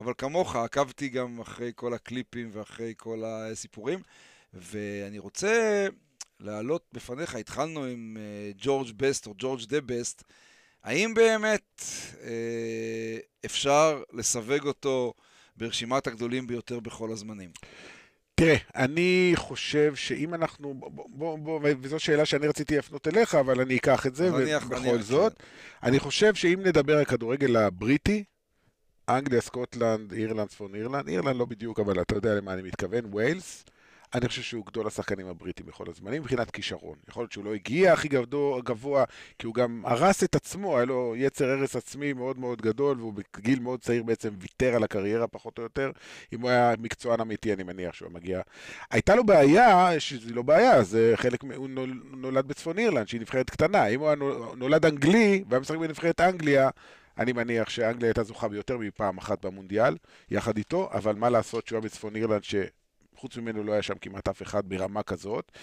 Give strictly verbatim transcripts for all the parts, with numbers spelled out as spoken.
אבל כמוך עקבתי גם אחרי כל הקליפים ואחרי כל הסיפורים, ואני רוצה להעלות בפניך, התחלנו עם ג'ורג' בסט או ג'ורג' דה בסט, האם באמת אה, אפשר לסווג אותו ברשימת הגדולים ביותר בכל הזמנים? תראה, אני חושב שאם אנחנו, בוא, בוא, בוא, וזו שאלה שאני רציתי להפנות אליך, אבל אני אקח את זה, אז אני, אני, ובכל כן. זאת, אני חושב שאם נדבר על כדורגל הבריטי, אנגליה, סקוטלנד, אירלנד, צפון אירלנד, אירלנד לא בדיוק, אבל אתה יודע למה אני מתכוון, ווילס, אני חושב שהוא גדול השחקנים הבריטים בכל הזמנים, מבחינת כישרון. יכול להיות שהוא לא הגיע הכי גבוה, גבוה, כי הוא גם הרס את עצמו, היה לו יצר הרס עצמי מאוד מאוד גדול, והוא בגיל מאוד צעיר בעצם ויתר על הקריירה פחות או יותר. אם הוא היה מקצוען אמיתי, אני מניח שהוא מגיע. הייתה לו בעיה, שזה לא בעיה, זה חלק, הוא נולד בצפון אירלנד, שהיא נבחרת קטנה. אם הוא היה נולד אנגלי, והיה משחק בנבחרת אנגליה, אני מניח שאנגליה הייתה זוכה ביותר מפעם אחת במונדיאל, יחד איתו, אבל מה לעשות שהוא היה בצפון אירלנד, שחוץ ממנו לא היה שם כמעט אף אחד ברמה כזאת.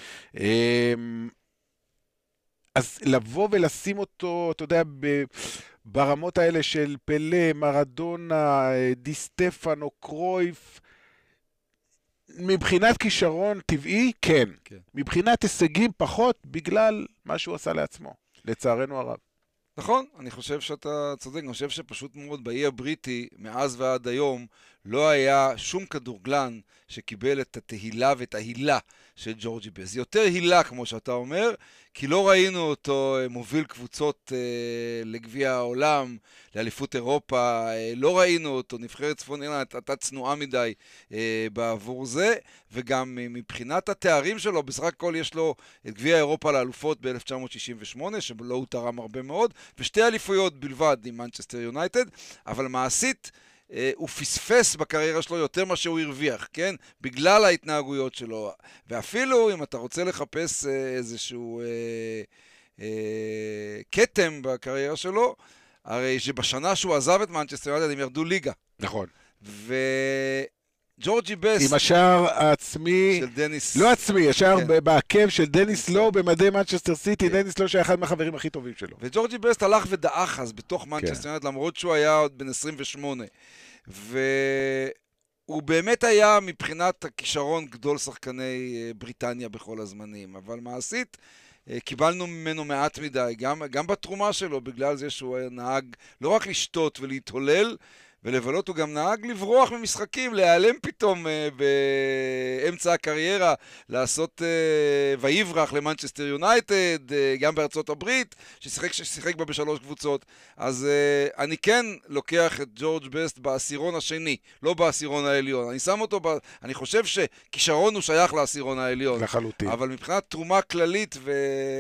אז לבוא ולשים אותו, אתה יודע, ברמות האלה של פלה, מרדונה, די סטפנו, קרויף, מבחינת כישרון טבעי, כן. כן. מבחינת הישגים פחות, בגלל מה שהוא עשה לעצמו, לצערנו הרב. נכון, אני חושב שאתה צודק, אני חושב שפשוט מאוד באי הבריטי, מאז ועד היום, לא היה שום כדורגלן שקיבל את התהילה ואת ההילה של ג'ורג'י בסט. יותר הילה, כמו שאתה אומר, כי לא ראינו אותו מוביל קבוצות אה, לגביע העולם, לאליפות אירופה, אה, לא ראינו אותו, נבחרת צפון אירלנד, הייתה צנועה מדי אה, בעבור זה, וגם אה, מבחינת התארים שלו, בסך הכל יש לו את גביע אירופה לאלופות ב-אלף תשע מאות שישים ושמונה, שלא הוא תרם הרבה מאוד, ושתי אליפויות בלבד עם מנצ'סטר יונייטד, אבל מעשית אה, הוא פספס בקריירה שלו יותר מה שהוא הרוויח, כן? בגלל ההתנהגויות שלו. ואפילו אם אתה רוצה לחפש אה, איזשהו אה, אה, קטם בקריירה שלו, הרי שבשנה שהוא עזב את מנצ'סטר יונייטד הם ירדו ליגה. נכון. ו... ג'ורג'י בסט. עם השער העצמי, של דניס. לא עצמי, השער כן. בעקב של דניס לואו במדי מנצ'סטר סיטי, כן. דניס לואו שהיה אחד מהחברים הכי טובים שלו. וג'ורג'י בסט הלך ודעך אז בתוך מנצ'סטר יונייטד, כן. למרות שהוא היה עוד בן עשרים ושמונה. והוא באמת היה מבחינת הכישרון גדול שחקני בריטניה בכל הזמנים, אבל מעשית קיבלנו ממנו מעט מדי, גם, גם בתרומה שלו, בגלל זה שהוא נהג לא רק לשתות ולהתהולל, ולבלות הוא גם נהג לברוח ממשחקים, להיעלם פתאום uh, באמצע הקריירה, לעשות uh, ויברח למנצ'סטר יונייטד, uh, גם בארצות הברית, ששיחק, ששיחק בה בשלוש קבוצות. אז uh, אני כן לוקח את ג'ורג' בסט בעשירון השני, לא בעשירון העליון. אני שם אותו, ב... אני חושב שכישרון הוא שייך לעשירון העליון. לחלוטין. אבל מבחינת תרומה כללית ו...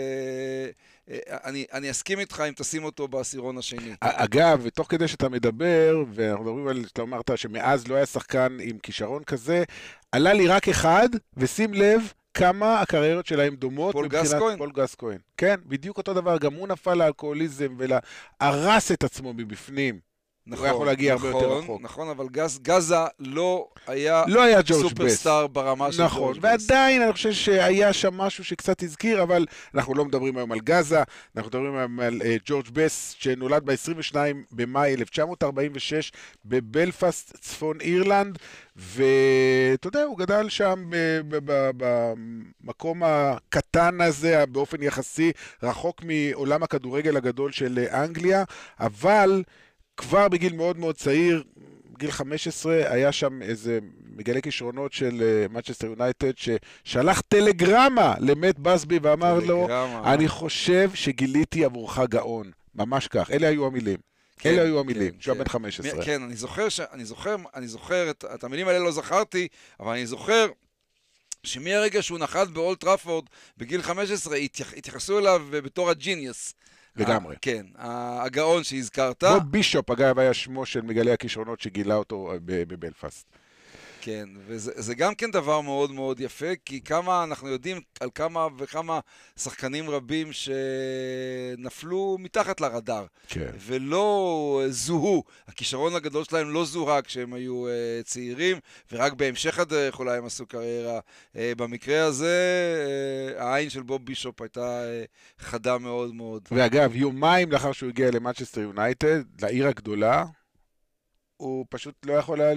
אני, אני אסכים איתך אם תשים אותו בעשירון השני. אגב, ותוך כדי שאתה מדבר, ואנחנו מדברים על, אתה אמרת שמאז לא היה שחקן עם כישרון כזה, עלה לי רק אחד, ושים לב כמה הקריירות שלהם דומות. פול גסקוין? פול גסקוין. כן, בדיוק אותו דבר, גם הוא נפל לאלכוהוליזם ולהרס את עצמו מבפנים. נכון, הוא יכול להגיע הרבה נכון, יותר רחוק. נכון, אבל גז, גזה לא היה, לא היה סופרסטאר ברמה של נכון, ג'ורג' בסט. ועדיין אני חושב שהיה שם משהו שקצת הזכיר, אבל אנחנו לא מדברים היום על גזה, אנחנו מדברים היום על uh, ג'ורג' בסט, שנולד ב-עשרים ושניים במאי אלף תשע מאות ארבעים ושש בבלפאסט, צפון אירלנד, ואתה יודע, הוא גדל שם במקום הקטן הזה, באופן יחסי, רחוק מעולם הכדורגל הגדול של אנגליה, אבל כבר בגיל מאוד מאוד צעיר, בגיל חמש עשרה, היה שם איזה מגלה כישרונות של מנצ'סטר יונייטד, ששלח טלגרמה למט בסבי ואמר לו, אני חושב שגיליתי עבורך גאון. ממש כך, אלה היו המילים. כן, אלה היו המילים, כן, שהוא כן. בן חמש עשרה. כן, אני זוכר, ש... אני זוכר, אני זוכר את, את המילים האלה לא זכרתי, אבל אני זוכר שמהרגע שהוא נחת באולד טראפורד בגיל חמש עשרה, התייח... התייחסו אליו בתור הג'יניוס. לגמרי. כן, הגאון שהזכרת. בוב בישופ, אגב, היה שמו של מגלי הכישרונות שגילה אותו בבלפאסט. כן, וזה גם כן דבר מאוד מאוד יפה, כי כמה אנחנו יודעים על כמה וכמה שחקנים רבים שנפלו מתחת לרדאר, כן. ולא זוהו, הכישרון הגדול שלהם לא זוהה כשהם היו uh, צעירים, ורק בהמשך הדרך אולי הם עשו קריירה. Uh, במקרה הזה, uh, העין של בוב בישופ הייתה uh, חדה מאוד מאוד. ואגב, יומיים לאחר שהוא הגיע למנצ'סטר יונייטד, לעיר הגדולה, הוא פשוט לא יכול היה